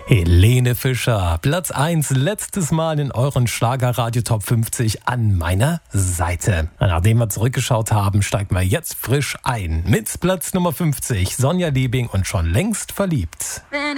Helene Fischer, Platz 1, letztes Mal in euren Schlagerradio Top 50 an meiner Seite. Nachdem wir zurückgeschaut haben, steigen wir jetzt frisch ein. Mit Platz Nummer 50, Sonja Liebing und schon längst verliebt.